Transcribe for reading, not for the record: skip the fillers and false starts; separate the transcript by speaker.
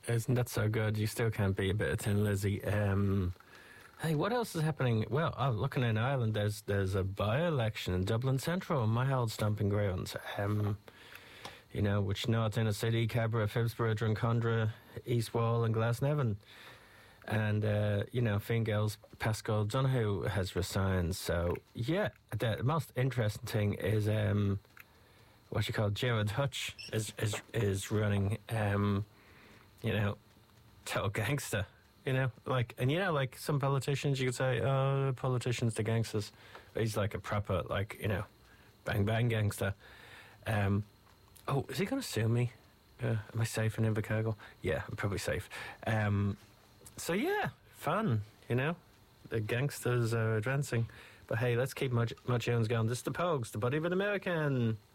Speaker 1: Isn't that so good? You still can't be a bit of Thin Lizzy. Hey, what else is happening? Well, looking in Ireland, there's a by-election in Dublin Central, my old stomping grounds. Which North Inner City, Cabra, Phibsborough, Drumcondra, East Wall and Glasnevin. And, Fine Gael's Pascal Donoghue has resigned. So, yeah, the most interesting thing is, Gerard Hutch is running, total gangster, like some politicians, you could say, oh, politicians, the gangsters. But he's like a proper, bang, bang gangster. Is he going to sue me? Am I safe in Invercargill? Yeah, I'm probably safe. So yeah, fun, The gangsters are advancing. But hey, let's keep Much Jones going. This is the Pogues, the Body of an American.